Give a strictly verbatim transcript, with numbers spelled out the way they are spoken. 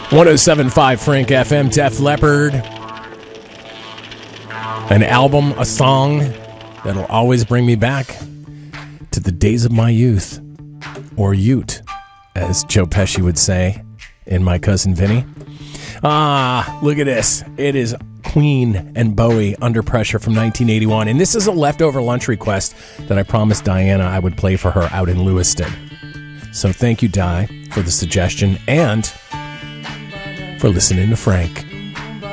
one oh seven point five Frank F M, Def Leppard. An album, a song that'll always bring me back to the days of my youth. Or Ute, as Joe Pesci would say in My Cousin Vinny. Ah, look at this. It is Queen and Bowie, Under Pressure from nineteen eighty-one. And this is a leftover lunch request that I promised Diana I would play for her out in Lewiston. So thank you, Di, for the suggestion and for listening to Frank.